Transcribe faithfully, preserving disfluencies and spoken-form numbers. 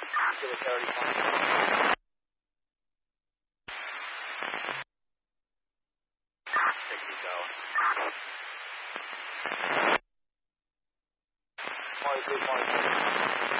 to the thirty point. sixty go. twenty-two point two.